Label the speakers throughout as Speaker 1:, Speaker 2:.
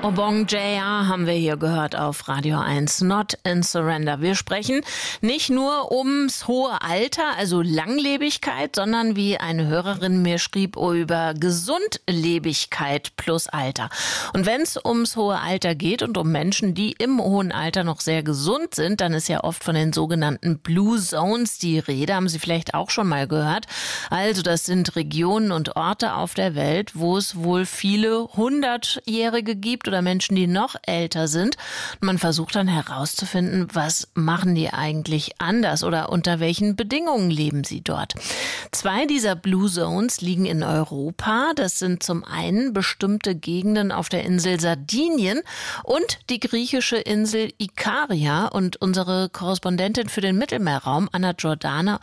Speaker 1: Obong J.R. haben wir hier gehört auf Radio 1, Not in Surrender. Wir sprechen nicht nur ums hohe Alter, also Langlebigkeit, sondern wie eine Hörerin mir schrieb, über Gesundlebigkeit plus Alter. Und wenn es ums hohe Alter geht und um Menschen, die im hohen Alter noch sehr gesund sind, dann ist ja oft von den sogenannten Blue Zones die Rede, haben Sie vielleicht auch schon mal gehört. Also das sind Regionen und Orte auf der Welt, wo es wohl viele Hundertjährige gibt oder Menschen, die noch älter sind. Man versucht dann herauszufinden, was machen die eigentlich anders oder unter welchen Bedingungen leben sie dort. 2 dieser Blue Zones liegen in Europa. Das sind zum einen bestimmte Gegenden auf der Insel Sardinien und die griechische Insel Ikaria. Und unsere Korrespondentin für den Mittelmeerraum, Anna Giordano,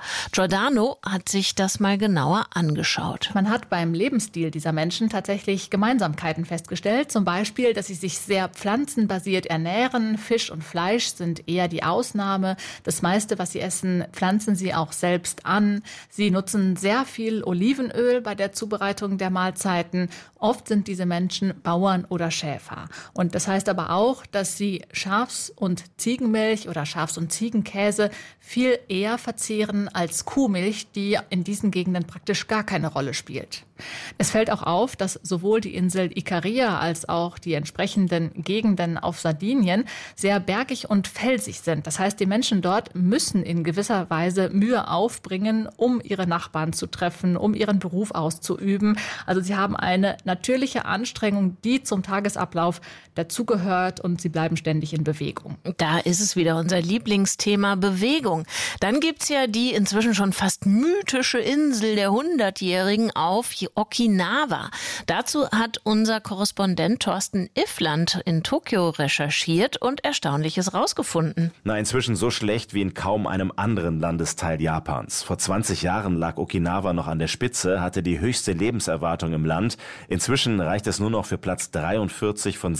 Speaker 1: hat sich das mal genauer angeschaut.
Speaker 2: Man hat beim Lebensstil dieser Menschen tatsächlich Gemeinsamkeiten festgestellt. Zum Beispiel, dass sie sich sehr pflanzenbasiert ernähren. Fisch und Fleisch sind eher die Ausnahme. Das meiste, was sie essen, pflanzen sie auch selbst an. Sie nutzen sehr viel Olivenöl bei der Zubereitung der Mahlzeiten. Oft sind diese Menschen Bauern oder Schäfer. Und das heißt aber auch, dass sie Schafs- und Ziegenmilch oder Schafs- und Ziegenkäse viel eher verzehren als Kuhmilch, die in diesen Gegenden praktisch gar keine Rolle spielt. Es fällt auch auf, dass sowohl die Insel Ikaria als auch die entsprechenden Gegenden auf Sardinien sehr bergig und felsig sind. Das heißt, die Menschen dort müssen in gewisser Weise Mühe aufbringen, um ihre Nachbarn zu treffen, um ihren Beruf auszuüben. Also sie haben eine natürliche Anstrengung, die zum Tagesablauf dazugehört, und sie bleiben ständig in Bewegung.
Speaker 1: Da ist es wieder unser Lieblingsthema, Bewegung. Dann gibt's ja die inzwischen schon fast mythische Insel der Hundertjährigen auf Okinawa. Dazu hat unser Korrespondent Thorsten Iffland in Tokio recherchiert und Erstaunliches rausgefunden.
Speaker 3: Inzwischen so schlecht wie in kaum einem anderen Landesteil Japans. Vor 20 Jahren lag Okinawa noch an der Spitze, hatte die höchste Lebenserwartung im Land. Inzwischen reicht es nur noch für Platz 43 von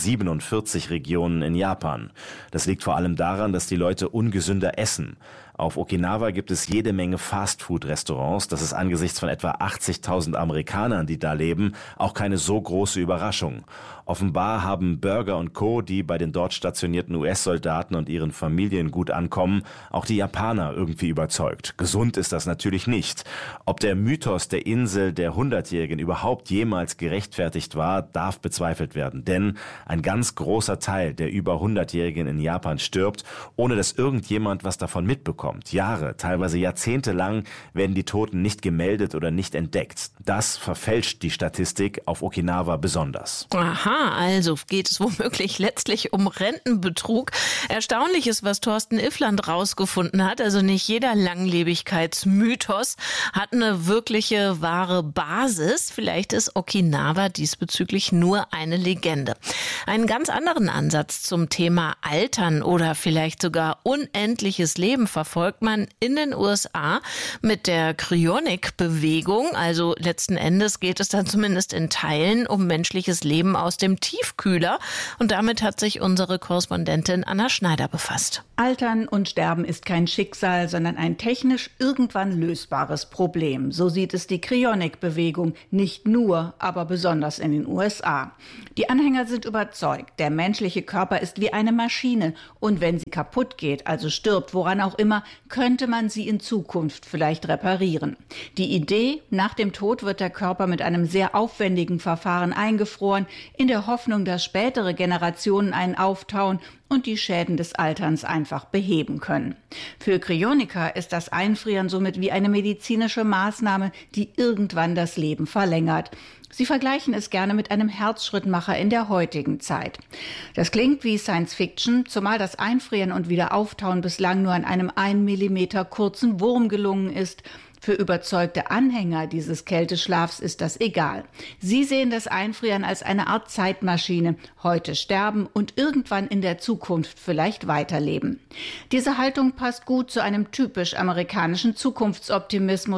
Speaker 3: 47 Regionen in Japan. Das liegt vor allem daran, dass die Leute ungesünder essen. Auf Okinawa gibt es jede Menge Fastfood-Restaurants. Das ist angesichts von etwa 80.000 Amerikanern, die da leben, auch keine so große Überraschung. Offenbar haben Burger & Co., die bei den dort stationierten US-Soldaten und ihren Familien gut ankommen, auch die Japaner irgendwie überzeugt. Gesund ist das natürlich nicht. Ob der Mythos der Insel der Hundertjährigen überhaupt jemals gerechtfertigt war, darf bezweifelt werden. Denn ein ganz großer Teil der über 100-Jährigen in Japan stirbt, ohne dass irgendjemand was davon mitbekommt. Jahre, teilweise Jahrzehnte lang werden die Toten nicht gemeldet oder nicht entdeckt. Das verfälscht die Statistik auf Okinawa besonders.
Speaker 1: Aha, also geht es womöglich letztlich um Rentenbetrug. Erstaunliches, was Thorsten Iffland rausgefunden hat. Also nicht jeder Langlebigkeitsmythos hat eine wirkliche, wahre Basis. Vielleicht ist Okinawa diesbezüglich nur eine Legende. Einen ganz anderen Ansatz zum Thema Altern oder vielleicht sogar unendliches Leben verfolgt man in den USA mit der Cryonic-Bewegung. Also letzten Endes geht es dann zumindest in Teilen um menschliches Leben aus dem Tiefkühler. Und damit hat sich unsere Korrespondentin Anna Schneider befasst.
Speaker 4: Altern und Sterben ist kein Schicksal, sondern ein technisch irgendwann lösbares Problem. So sieht es die Cryonic-Bewegung, nicht nur, aber besonders in den USA. Die Anhänger sind überzeugt, der menschliche Körper ist wie eine Maschine und wenn sie kaputt geht, also stirbt, woran auch immer, könnte man sie in Zukunft vielleicht reparieren. Die Idee, nach dem Tod wird der Körper mit einem sehr aufwendigen Verfahren eingefroren, in der Hoffnung, dass spätere Generationen einen auftauen und die Schäden des Alterns einfach beheben können. Für Cryoniker ist das Einfrieren somit wie eine medizinische Maßnahme, die irgendwann das Leben verlängert. Sie vergleichen es gerne mit einem Herzschrittmacher in der heutigen Zeit. Das klingt wie Science Fiction, zumal das Einfrieren und Wiederauftauchen bislang nur an einem 1 Millimeter kurzen Wurm gelungen ist. Für überzeugte Anhänger dieses Kälteschlafs ist das egal. Sie sehen das Einfrieren als eine Art Zeitmaschine, heute sterben und irgendwann in der Zukunft vielleicht weiterleben. Diese Haltung passt gut zu einem typisch amerikanischen Zukunftsoptimismus.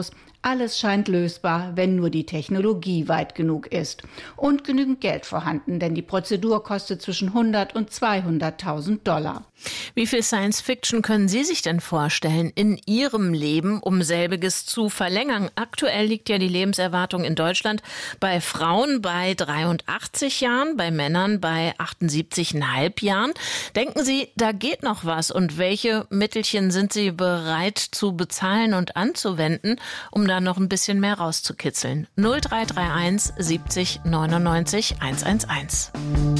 Speaker 4: Alles scheint lösbar, wenn nur die Technologie weit genug ist. Und genügend Geld vorhanden, denn die Prozedur kostet zwischen 100 und 200.000 $.
Speaker 1: Wie viel Science Fiction können Sie sich denn vorstellen in Ihrem Leben, um selbiges zu verlängern? Aktuell liegt ja die Lebenserwartung in Deutschland bei Frauen bei 83 Jahren, bei Männern bei 78,5 Jahren. Denken Sie, da geht noch was? Und welche Mittelchen sind Sie bereit zu bezahlen und anzuwenden, um da noch ein bisschen mehr rauszukitzeln? 0331 70 99 111.